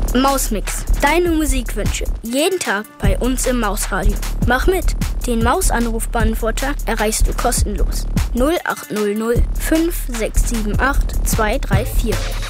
Mausmix. Deine Musikwünsche. Jeden Tag bei uns im Mausradio. Mach mit. Den Mausanrufbeantworter erreichst du kostenlos. 0800 5678 234.